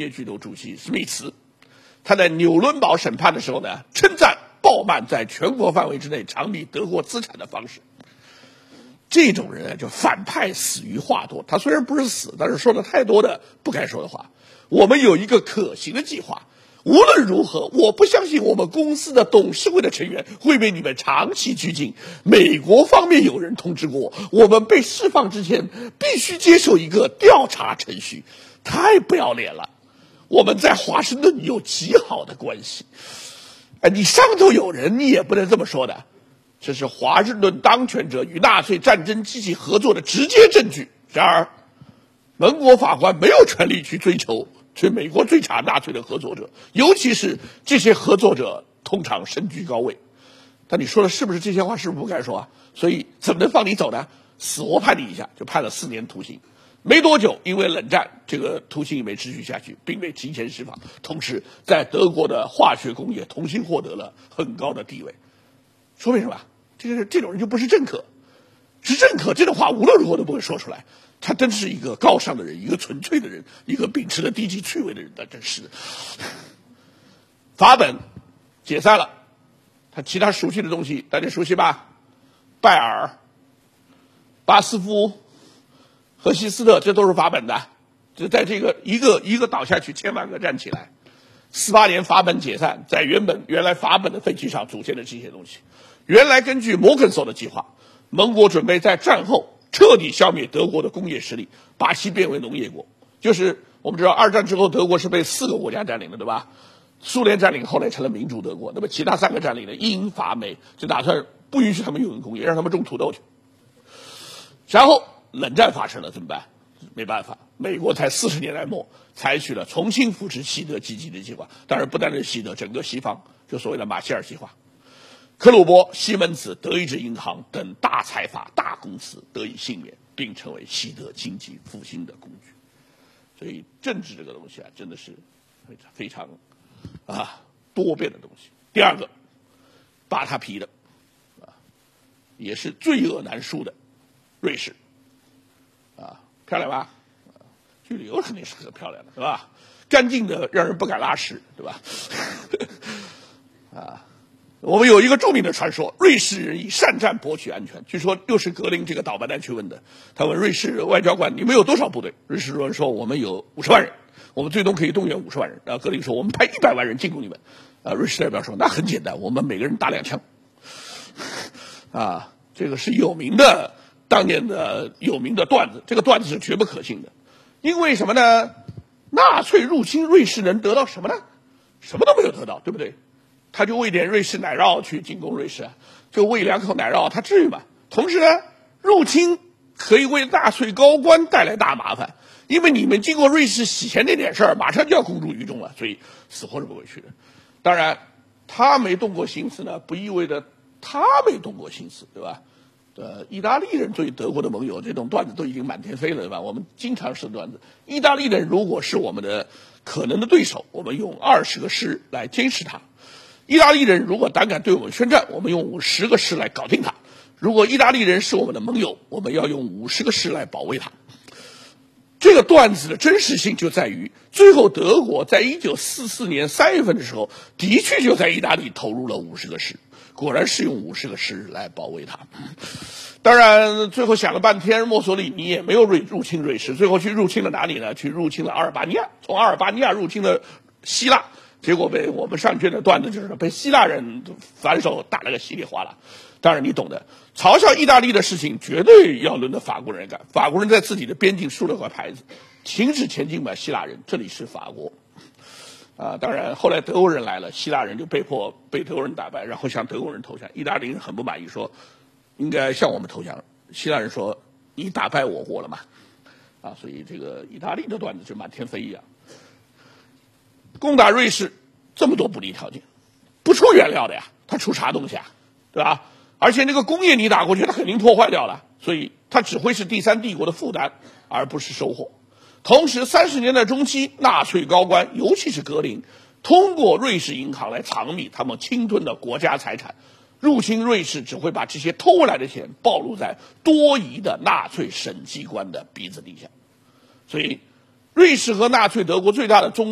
业巨头主席史密茨，他在纽伦堡审判的时候呢，称赞鲍曼在全国范围之内藏匿德国资产的方式。这种人啊，就反派死于话多。他虽然不是死，但是说了太多的不该说的话。我们有一个可行的计划，无论如何，我不相信我们公司的董事会的成员会被你们长期拘禁。美国方面有人通知过我们被释放之前必须接受一个调查程序。太不要脸了！我们在华盛顿有极好的关系。你上头有人，你也不能这么说的。这是华盛顿当权者与纳粹战争机器合作的直接证据。然而，盟国法官没有权利去美国追查纳粹的合作者，尤其是这些合作者通常身居高位。但你说的是不是这些话？是不是不该说啊？所以怎么能放你走呢？死活判你一下，就判了4年徒刑。没多久，因为冷战，这个徒刑也没持续下去，并被提前释放。同时，在德国的化学工业重新获得了很高的地位。说明什么？这种人就不是政客，是政客这种话无论如何都不会说出来。他真是一个高尚的人，一个纯粹的人，一个秉持了低级趣味的人。那真是法本解散了，他其他熟悉的东西大家熟悉吧？拜尔、巴斯夫、荷西斯特，这都是法本的。就在这个一个倒下去，千万个站起来。48年法本解散，在原来法本的废墟上组建的这些东西。原来根据摩根索的计划，盟国准备在战后彻底消灭德国的工业实力，把其变为农业国。就是我们知道二战之后德国是被4个国家占领的，对吧？苏联占领后来成了民主德国，那么其他3个占领的英法美就打算不允许他们拥有工业，让他们种土豆去。然后冷战发生了，怎么办？没办法，美国才40年代末采取了重新扶持西德积极的计划，当然不单是西德，整个西方，就所谓的马歇尔计划。克虏伯、西门子、德意志银行等大财阀、大公司得以幸免，并成为西德经济复兴的工具。所以政治这个东西啊，真的是非常多变的东西。第二个，扒他皮的也是罪恶难恕的瑞士漂亮吧？去旅游肯定是很漂亮的，对吧？干净的让人不敢拉屎，对吧？我们有一个著名的传说，瑞士人以善战博取安全。据说又是格林这个倒霉蛋去问的。他问瑞士外交官：“你们有多少部队？”瑞士人说：“我们有50万人，我们最多可以动员50万人。”然后格林说：“我们派100万人进攻你们。”瑞士代表说：“那很简单，我们每个人打2枪。”这个是当年的有名的段子，这个段子是绝不可信的。因为什么呢？纳粹入侵瑞士能得到什么呢？什么都没有得到，对不对？他就喂点瑞士奶酪去进攻瑞士，就喂2口奶酪，他至于吗？同时呢，入侵可以为纳粹高官带来大麻烦，因为你们经过瑞士洗钱这点事儿，马上就要公诸于众了，所以死活是不会去的。当然，他没动过心思呢，不意味着他没动过心思，对吧？意大利人对德国的盟友，这种段子都已经满天飞了，对吧？我们经常是段子。意大利人如果是我们的可能的对手，我们用20个师来监视他。意大利人如果胆敢对我们宣战，我们用50个师来搞定他。如果意大利人是我们的盟友，我们要用50个师来保卫他。这个段子的真实性就在于，最后德国在1944年3月份的时候，的确就在意大利投入了50个师，果然是用50个师来保卫他。当然，最后想了半天，墨索里尼也没有入侵瑞士，最后去入侵了哪里呢？去入侵了阿尔巴尼亚，从阿尔巴尼亚入侵了希腊。结果被我们上卷的段子就是被希腊人反手打了个稀里哗啦。当然你懂的，嘲笑意大利的事情绝对要轮到法国人干。法国人在自己的边境竖了块牌子，停止前进吧，希腊人，这里是法国。当然后来德国人来了，希腊人就被迫被德国人打败，然后向德国人投降。意大利人很不满意，说应该向我们投降。希腊人说你打败我过了嘛？所以这个意大利的段子就满天飞一样。攻打瑞士这么多不利条件，不出原料的呀，他出啥东西啊，对吧？而且那个工业你打过去，他肯定破坏掉了，所以他只会是第三帝国的负担，而不是收获。同时30年代中期，纳粹高官尤其是格林，通过瑞士银行来藏匿他们侵吞的国家财产。入侵瑞士只会把这些偷回来的钱暴露在多疑的纳粹审计官的鼻子底下。所以瑞士和纳粹德国最大的